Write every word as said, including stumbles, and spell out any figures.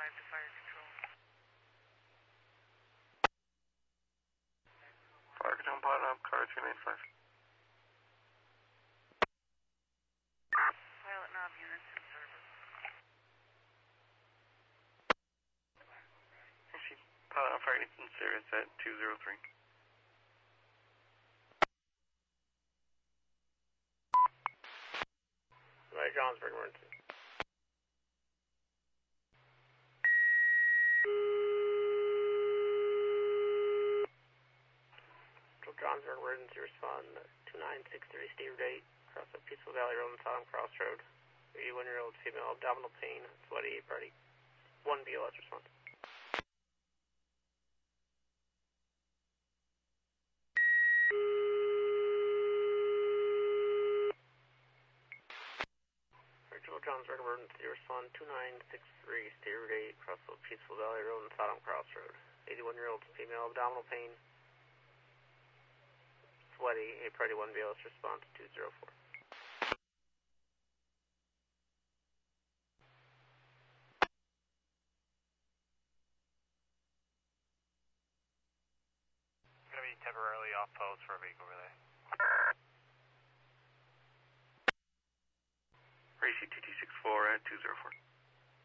five to fire control. Fire control, pot up, car two nine five. Pilot knob units in service. Actually, pilot up, fire units in service at two zero three. Right, Johnsburg emergency. Johnsburg emergency respond two nine six three Steve Date, across the Peaceful Valley Road and Sodom Crossroad. eighty-one-year-old female, abdominal pain, sweaty, party. one B L S response. Rachel Johnsburg emergency respond two nine six three Steve Date, across the Peaceful Valley Road and Sodom Crossroad. eighty-one-year-old female, abdominal pain, sweaty, a party one B L S response two zero four. Going to be temporarily off post for a vehicle relay. Racy two two six four at two zero four.